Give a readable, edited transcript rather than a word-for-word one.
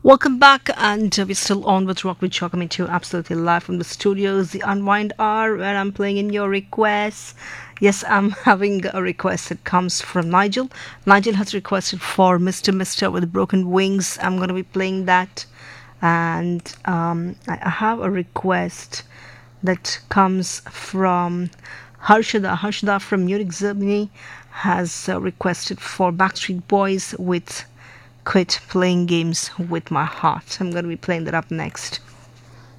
Welcome back, and we're still on with Rock with Show, coming to you absolutely live from the studios, the Unwind Hour, where I'm playing in your requests. Yes, I'm having a request that comes from Nigel. Nigel has requested for Mr. with Broken Wings. I'm going to be playing that, and I have a request that comes from Harshada. Harshada from Munich, Germany has requested for Backstreet Boys with Quit Playing Games with My Heart. I'm going to be playing that up next.